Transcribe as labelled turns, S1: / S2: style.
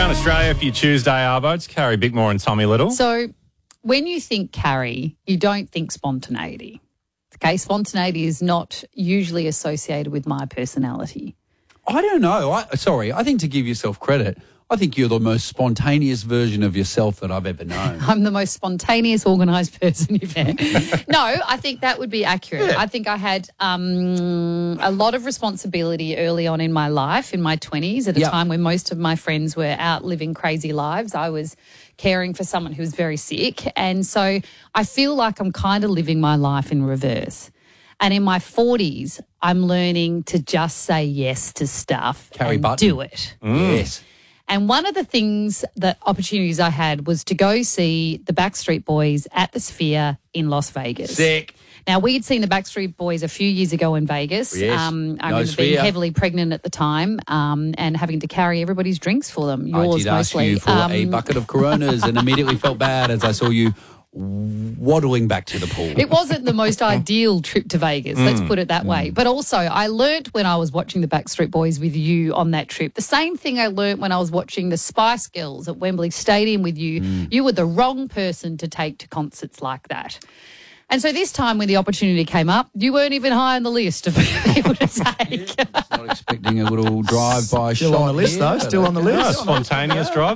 S1: Around Australia for your Tuesday Arvo. It's Carrie Bickmore and Tommy Little.
S2: So when you think Carrie, you don't think spontaneity. Okay, spontaneity is not usually associated with my personality.
S3: I don't know. I think to give yourself credit, I think you're the most spontaneous version of yourself that I've ever known.
S2: I'm the most spontaneous, organised person you've ever. No, I think that would be accurate.
S3: Yeah.
S2: I think I had a lot of responsibility early on in my life, in my 20s, at a time when most of my friends were out living crazy lives. I was caring for someone who was very sick. And so I feel like I'm kind of living my life in reverse. And in my 40s, I'm learning to just say yes to stuff
S3: Carrie
S2: and
S3: Button.
S2: do it.
S3: Yes.
S2: And one of the opportunities I had was to go see the Backstreet Boys at the Sphere in Las Vegas.
S3: Sick.
S2: Now, we had seen the Backstreet Boys a few years ago in Vegas.
S3: Yes.
S2: I
S3: No
S2: remember
S3: Sphere.
S2: being heavily pregnant at the time and having to carry everybody's drinks for them.
S3: I
S2: Yours
S3: did ask
S2: mostly.
S3: you for a bucket of Coronas and immediately felt bad as I saw you waddling back to the pool.
S2: It wasn't the most ideal trip to Vegas, let's put it that way. But also, I learnt when I was watching the Backstreet Boys with you on that trip, the same thing I learnt when I was watching the Spice Girls at Wembley Stadium with you. You were the wrong person to take to concerts like that. And so this time when the opportunity came up, you weren't even high on the list of people to take.
S3: Not expecting a little drive-by
S4: Still
S3: shot
S4: on the list,
S3: here,
S4: though.
S3: but
S4: Still on the
S1: Oh,
S4: list.
S1: spontaneous drive.